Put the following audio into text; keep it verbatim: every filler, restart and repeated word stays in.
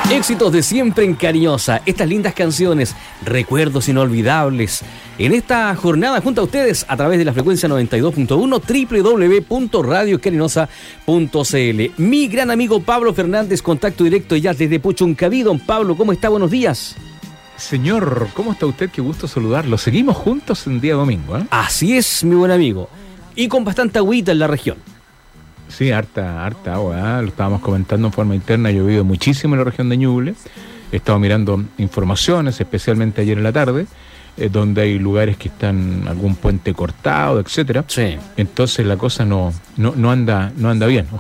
Éxitos de siempre en Cariñosa, estas lindas canciones, recuerdos inolvidables. En esta jornada junto a ustedes a través de la frecuencia noventa y dos punto uno, doble u doble u doble u punto radio carinosa punto c l. Mi gran amigo Pablo Fernández, contacto directo ya desde Puchuncaví. Don Pablo, ¿cómo está? Buenos días. Señor, ¿cómo está usted? Qué gusto saludarlo. Seguimos juntos en día domingo, ¿eh? Así es, mi buen amigo. Y con bastante agüita en la región. Sí, harta, harta agua, ¿eh? Lo estábamos comentando en forma interna, ha llovido muchísimo en la región de Ñuble. He estado mirando informaciones, especialmente ayer en la tarde, eh, donde hay lugares que están algún puente cortado, etcétera. Sí. Entonces la cosa no, no, no anda, no anda bien.